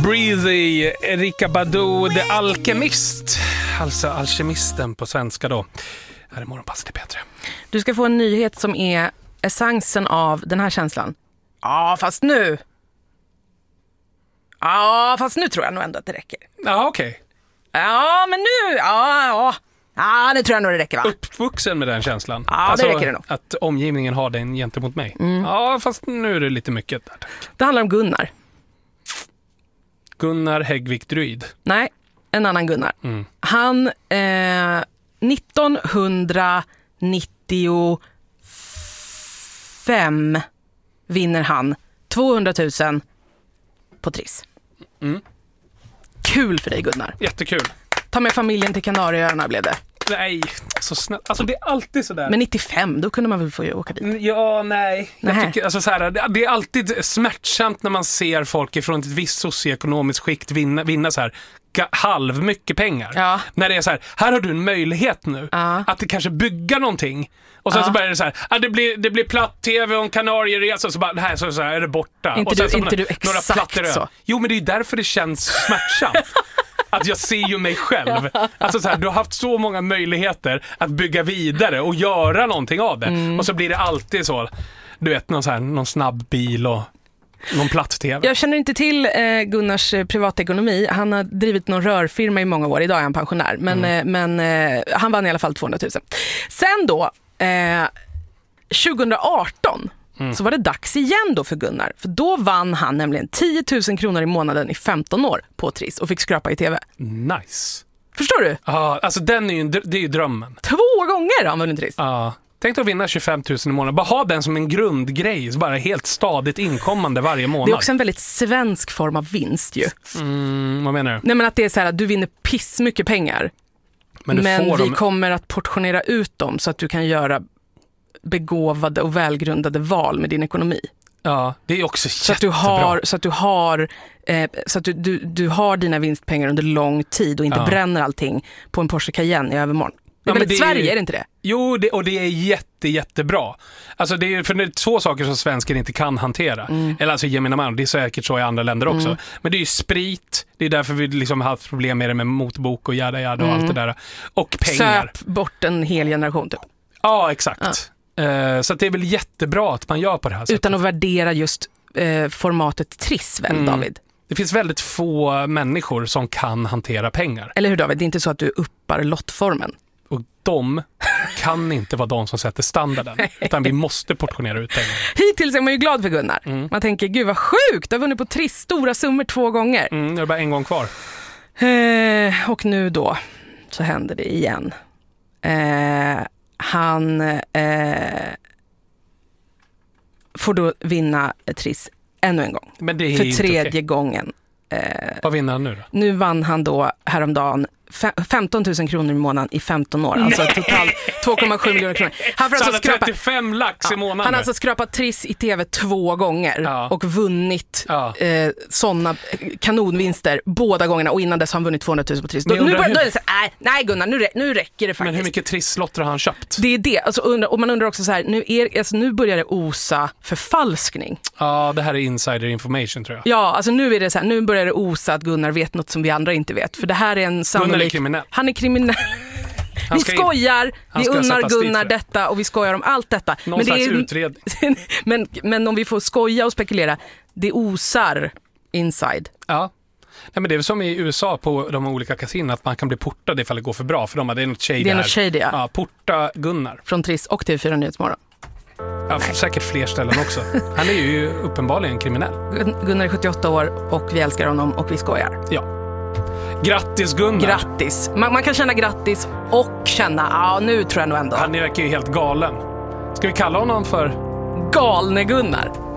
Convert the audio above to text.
Breezy, Erykah Badu, The Alchemist. Alltså alkemisten på svenska då. Här är morgonpasset till Petra. Du ska få en nyhet som är essensen av den här känslan. Ja, fast nu tror jag nog ändå att det räcker. Ja, okej. Ja, men nu... Ja, nu tror jag nog det räcker, va? Uppvuxen med den känslan. Ja, alltså, det räcker det nog. Att omgivningen har den gentemot mig. Ja, fast nu är det lite mycket där. Det handlar om Gunnar. Gunnar Häggvik Druid. Nej, en annan Gunnar. Han 1995 vinner han 200 000 på Triss. Kul för dig, Gunnar. Jättekul. Ta med familjen till Kanarieöarna blev det. Nej, så snällt. Alltså det är alltid sådär. Men 95, då kunde man väl få åka dit? Ja, nej. Jag Nej. tycker, alltså, så här, det är alltid smärtsamt när man ser folk ifrån ett visst socioekonomiskt skikt vinna så här halv mycket pengar. Ja. När det är så här har du en möjlighet nu att det kanske bygga någonting. Och sen så börjar det så här, det blir platt-tv och en kanarieresa och så bara, här, så är det borta. Inte och sen du, så inte du några exakt plattor så. Jo, men det är ju därför det känns smärtsamt. Att jag ser ju mig själv. Alltså så här, du har haft så många möjligheter att bygga vidare och göra någonting av det. Och så blir det alltid så, du vet, någon snabb bil och någon platt-tv. Jag känner inte till Gunnars privatekonomi. Han har drivit någon rörfirma i många år. Idag är han pensionär. Men han vann i alla fall 200 000. Sen då, 2018 så var det dags igen då för Gunnar. För då vann han nämligen 10 000 kronor i månaden i 15 år på Triss och fick skrapa i tv. Nice. Förstår du? Ja, alltså det är ju drömmen. 2 gånger har han vunnit Triss. Ja. Tänk att vinna 25 000 i månaden. Bara ha den som en grundgrej. Så bara helt stadigt inkommande varje månad. Det är också en väldigt svensk form av vinst ju. Vad menar du? Nej, men att det är så här att du vinner mycket pengar. Men vi kommer att portionera ut dem så att du kan göra begåvade och välgrundade val med din ekonomi. Ja, det är också så jättebra. Så att du har dina vinstpengar under lång tid och inte bränner allting på en Porsche Cayenne i övermorgon. Det är väldigt Sverige, är det inte det? Jo, och det är jättebra. Alltså det är 2 saker som svenskar inte kan hantera. Eller alltså gemena man, det är säkert så i andra länder också. Men det är ju sprit, det är därför vi liksom har haft problem med det med motbok och jada och allt det där. Och pengar. Söp bort en hel generation typ. Ja, exakt. Så att det är väl jättebra att man gör på det här sättet. Utan att värdera just formatet Triss väl, David? Det finns väldigt få människor som kan hantera pengar. Eller hur, David? Det är inte så att du uppar lottformen. Och de kan inte vara de som sätter standarden. Utan vi måste portionera ut pengar. Hittills är man ju glad för Gunnar. Man tänker, gud vad sjukt, du har vunnit på Triss stora summor 2 gånger. Det är bara en gång kvar. Och nu då så händer det igen. Han får då vinna Triss ännu en gång. Men det är för 3:e gången. Vad vinner han nu då? Nu vann han då häromdagen 15 000 kronor i månaden i 15 år. Alltså totalt 2,7 miljoner kronor. Han får alltså 35 lax i månaden. Han har alltså skrapat Triss i tv 2 gånger och vunnit sådana kanonvinster båda gångerna. Och innan dess har han vunnit 200 000 på Triss. Då är det så här, nej Gunnar, nu räcker det faktiskt. Men hur mycket Triss-lotter har han köpt? Det är det. Alltså, och man undrar också så här, nu börjar det osa förfalskning. Ja, det här är insider information tror jag. Ja, alltså nu är det så här, nu börjar det osa att Gunnar vet något som vi andra inte vet. För det här är en sannolik... Han är kriminell. Vi skojar, vi unnar Gunnar detta och vi skojar om allt detta. Någon slags utredning. men om vi får skoja och spekulera, det osar inside. Ja. Nej, men det är väl som i USA på de olika kasinon att man kan bli portad ifall det går för bra. För det är något shady. Det är något shady, ja. Porta Gunnar. Från Triss och TV4 Nyhetsmorgon. Ja, säkert fler ställen också. Han är ju uppenbarligen kriminell. Gunnar är 78 år och vi älskar honom och vi skojar. Ja. Grattis Gunnar. Grattis. Man kan känna grattis och känna, nu tror jag nog ändå. Han verkar ju helt galen. Ska vi kalla honom för Galne Gunnar?